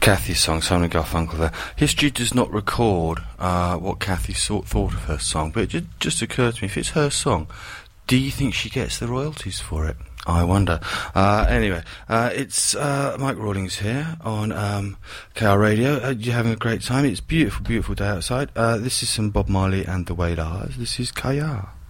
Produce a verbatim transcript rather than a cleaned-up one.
Kathy's song, Simon and Garfunkel there. History does not record uh, what Kathy thought, thought of her song, but it just, just occurred to me, if it's her song, do you think she gets the royalties for it? I wonder. Uh, anyway, uh, it's uh, Mike Rawlings here on um, K R Radio. Uh, you're having a great time. It's a beautiful, beautiful day outside. Uh, this is some Bob Marley and the Wailers. This is K R.